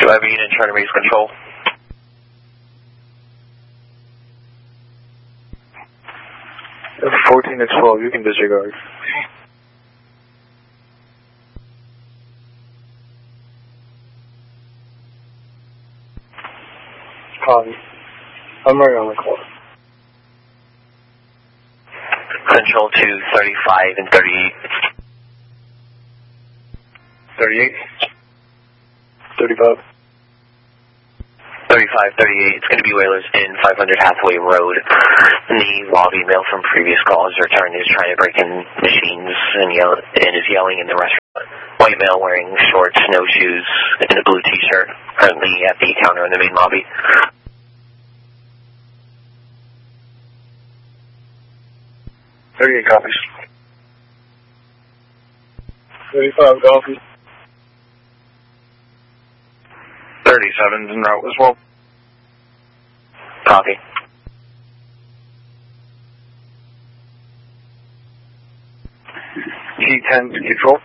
Do I have a unit trying to raise control? That's 14 to 12, you can disregard. Copy. I'm right on the clock. Control to 35 and 38. 38? 35. 35, 38. It's going to be Whalers in 500 Hathaway Road. The lobby mail from previous calls returned is trying to break in machines and is yelling in the restaurant. White male wearing shorts, no shoes, and a blue t-shirt. Currently at the counter in the main lobby. Copies. 35 copies. 37's en route as well. Copy. G10 to control.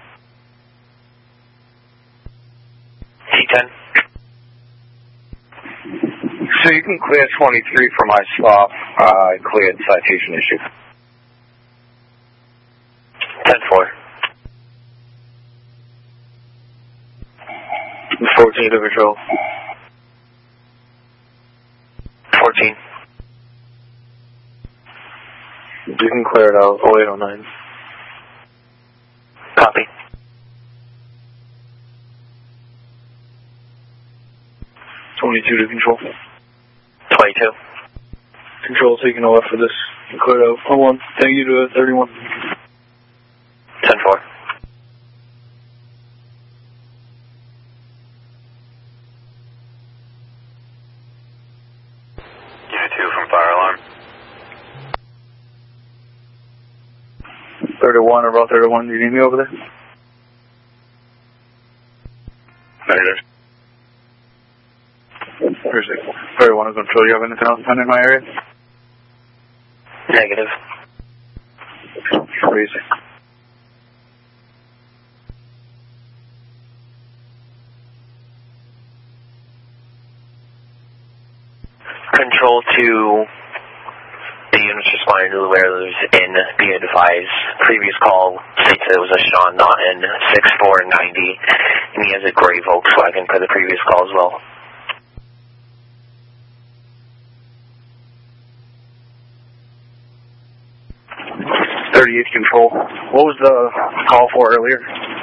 G10. So you can clear 23 for my stop. I cleared citation issue. 10-4. 14 to control. 14. You can clear it out. 0809. Copy. 22 to control. 22. Control taking over for this. Clear out. 1. Thank you to 31. 10-4. Unit 2 from fire alarm. 31 or about 31. Do you need me over there? Negative. Where's it? 31 to control. You have anything else in my area? Negative. Crazy. Control to the units responding to the Whalers in, be advised. Previous call states that it was a Sean Naughton 6490, and he has a gray Volkswagen per the previous call as well. Control. What was the call for earlier?